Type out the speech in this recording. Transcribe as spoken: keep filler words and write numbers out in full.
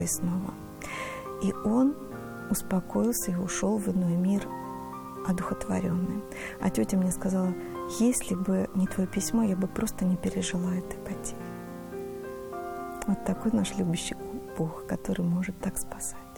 и снова. И он успокоился и ушел в иной мир одухотворенный. А тетя мне сказала: если бы не твое письмо, я бы просто не пережила этой потери. Вот такой наш любящий Бог, который может так спасать.